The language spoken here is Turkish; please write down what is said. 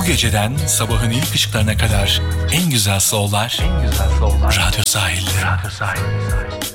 geceden sabahın ilk ışıklarına kadar en güzel soul'lar Radyo Sahil'de.